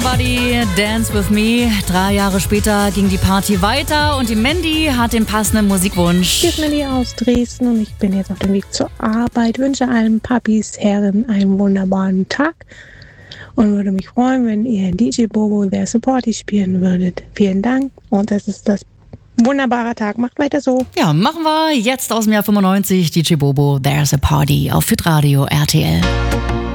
Buddy, Dance With Me. 3 Jahre später ging die Party weiter und die Mandy hat den passenden Musikwunsch. Hier ist Mandy aus Dresden und ich bin jetzt auf dem Weg zur Arbeit. Wünsche allen Papis, Herren einen wunderbaren Tag und würde mich freuen, wenn ihr DJ Bobo There's a Party spielen würdet. Vielen Dank und das ist das wunderbare Tag. Macht weiter so. Ja, machen wir jetzt aus dem Jahr 95 DJ Bobo There's a Party auf Hitradio RTL.